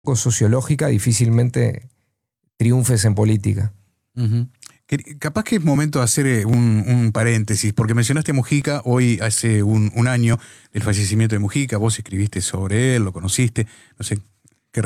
sociológica, difícilmente triunfes en política. Uh-huh. Capaz que es momento de hacer un paréntesis, porque mencionaste a Mujica, hoy hace un año del fallecimiento de Mujica, vos escribiste sobre él, lo conociste, no sé,